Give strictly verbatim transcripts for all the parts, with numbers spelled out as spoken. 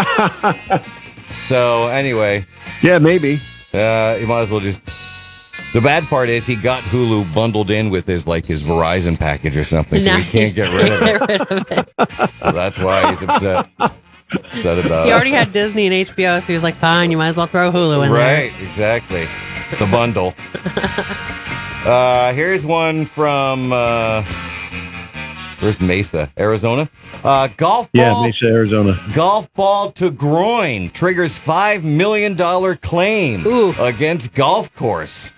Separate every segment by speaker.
Speaker 1: So, anyway.
Speaker 2: Yeah, maybe.
Speaker 1: Uh, you might as well just... The bad part is he got Hulu bundled in with his like his Verizon package or something, so
Speaker 3: Now
Speaker 1: he can't get rid of it.
Speaker 3: Get rid of it.
Speaker 1: So that's why he's upset. Upset about
Speaker 3: He
Speaker 1: it.
Speaker 3: already had Disney and H B O, so he was like, fine, you might as well throw Hulu in there.
Speaker 1: Right, exactly. The bundle. Uh, here's one from, uh, where's Mesa, Arizona? Uh, golf ball.
Speaker 2: Yeah, Mesa, Arizona.
Speaker 1: Golf ball to groin triggers five million dollars claim
Speaker 3: Ooh.
Speaker 1: against golf course.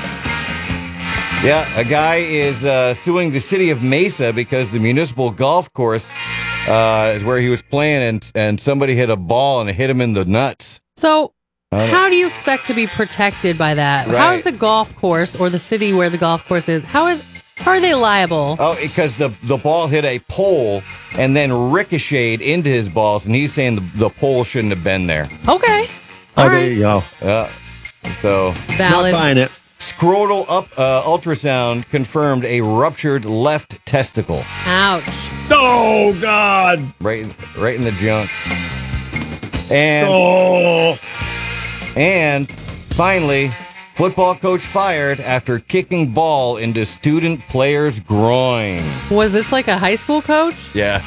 Speaker 1: Yeah, a guy is uh, suing the city of Mesa because the municipal golf course uh, is where he was playing and, and somebody hit a ball and it hit him in the nuts.
Speaker 3: So,
Speaker 1: I don't-
Speaker 3: how do you expect to be protected by that?
Speaker 1: Right.
Speaker 3: How is the golf course or the city where the golf course is, how are, how are they liable?
Speaker 1: Oh, because the, the ball hit a pole and then ricocheted into his balls, and he's saying the, the pole shouldn't have been there.
Speaker 3: Okay.
Speaker 2: Oh,
Speaker 3: All
Speaker 2: there
Speaker 3: right.
Speaker 2: you go.
Speaker 1: Yeah. So,
Speaker 3: Valid.
Speaker 2: Not buying it.
Speaker 1: scrotal up uh, ultrasound confirmed a ruptured left testicle.
Speaker 3: Ouch.
Speaker 2: Oh, God.
Speaker 1: Right, right in the junk. And
Speaker 2: Oh.
Speaker 1: and finally, football coach fired after kicking ball into student player's groin.
Speaker 3: Was this like a high school coach?
Speaker 1: Yeah.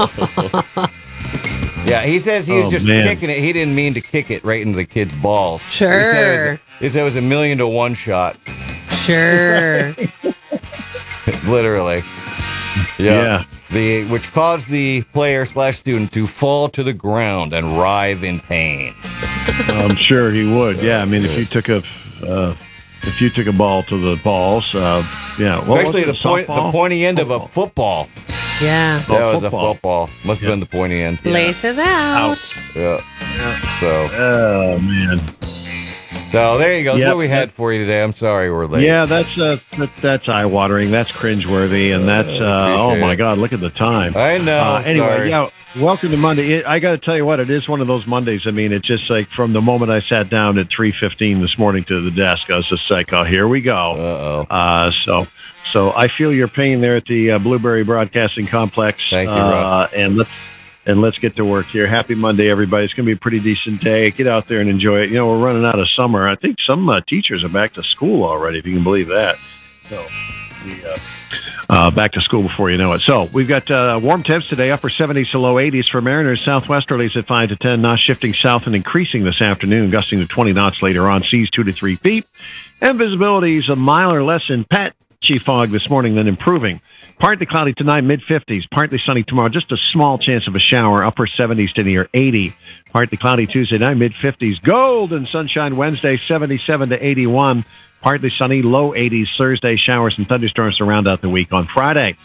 Speaker 1: Yeah, he says he was
Speaker 2: Oh,
Speaker 1: just
Speaker 2: man.
Speaker 1: kicking it. He didn't mean to kick it right into the kid's balls.
Speaker 3: Sure.
Speaker 1: He said it was a, he said it was a million to one shot.
Speaker 3: Sure.
Speaker 1: Literally.
Speaker 2: Yeah.
Speaker 1: The which caused the player slash student to fall to the ground and writhe in pain.
Speaker 2: I'm sure he would. Yeah, I mean, if you took a uh, if you took a ball to the balls, uh, yeah, what was
Speaker 1: Especially
Speaker 2: it,
Speaker 1: the point, the
Speaker 2: softball?
Speaker 1: pointy end of a football.
Speaker 3: Yeah.
Speaker 2: Oh,
Speaker 1: that was
Speaker 2: football.
Speaker 1: a football. Must have
Speaker 2: Yeah.
Speaker 1: been the pointy end.
Speaker 3: Laces out.
Speaker 2: Ouch.
Speaker 1: Yeah. So,
Speaker 2: Oh man.
Speaker 1: so there you go. That's
Speaker 2: Yep.
Speaker 1: what we had for you today. I'm sorry we're late.
Speaker 2: Yeah, that's uh, that, that's eye watering. That's cringeworthy, and that's uh, oh
Speaker 1: appreciate
Speaker 2: my
Speaker 1: it.
Speaker 2: God, look at the time.
Speaker 1: I know.
Speaker 2: Uh, anyway,
Speaker 1: sorry.
Speaker 2: yeah, welcome to Monday. It, I got to tell you what, it is one of those Mondays. I mean, it's just like from the moment I sat down at three fifteen this morning to the desk, I was just like, oh, here we go.
Speaker 1: Uh-oh.
Speaker 2: Uh, so, so I feel your pain there at the uh, Blueberry Broadcasting Complex.
Speaker 1: Thank you,
Speaker 2: uh,
Speaker 1: Russ.
Speaker 2: And let's and let's get to work here. Happy Monday, everybody. It's going to be a pretty decent day. Get out there and enjoy it. You know, we're running out of summer. I think some uh, teachers are back to school already, if you can believe that. So, the, uh, uh, back to school before you know it. So we've got uh, warm temps today, upper seventies to low eighties for Mariners. Southwesterlies at five to ten knots, shifting south and increasing this afternoon, gusting to twenty knots later on. Seas two to three feet. And visibility is a mile or less in patchy fog this morning, then improving. Partly cloudy tonight, mid-fifties. Partly sunny tomorrow, just a small chance of a shower, upper seventies to near eighty. Partly cloudy Tuesday night, mid-fifties. Golden sunshine Wednesday, seventy-seven to eighty-one. Partly sunny, low eighties Thursday. Showers and thunderstorms to round out the week on Friday.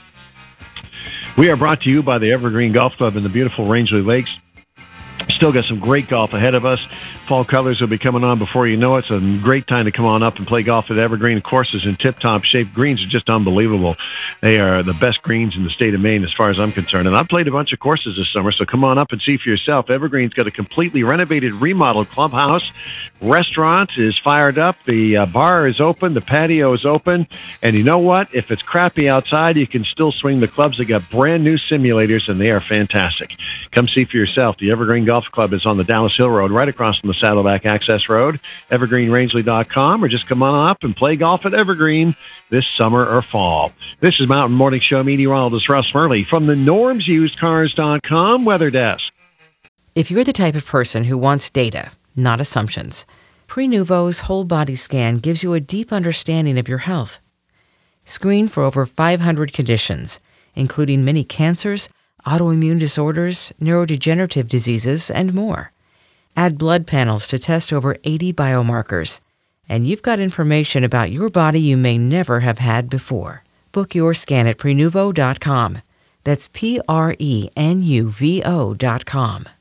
Speaker 2: We are brought to you by the Evergreen Golf Club in the beautiful Rangeley Lakes. Still got some great golf ahead of us. Fall colors will be coming on before you know it. It's a great time to come on up and play golf at Evergreen. The course is in tip-top shape. Greens are just unbelievable. They are the best greens in the state of Maine as far as I'm concerned. And I've played a bunch of courses this summer, so come on up and see for yourself. Evergreen's got a completely renovated, remodeled clubhouse. Restaurant is fired up. The uh, bar is open. The patio is open. And you know what? If it's crappy outside, you can still swing the clubs. They got brand new simulators, and they are fantastic. Come see for yourself. The Evergreen Golf Club is on the Dallas Hill Road, right across from the Saddleback Access Road, evergreen rangeley dot com, or just come on up and play golf at Evergreen this summer or fall. This is Mountain Morning Show meteorologist Russ Murley from the norms used cars dot com Weather Desk.
Speaker 4: If you're the type of person who wants data, not assumptions, Prenuvo's whole body scan gives you a deep understanding of your health. Screen for over five hundred conditions, including many cancers, autoimmune disorders, neurodegenerative diseases, and more. Add blood panels to test over eighty biomarkers, and you've got information about your body you may never have had before. Book your scan at Prenuvo dot com. That's P R E N U V O dot com.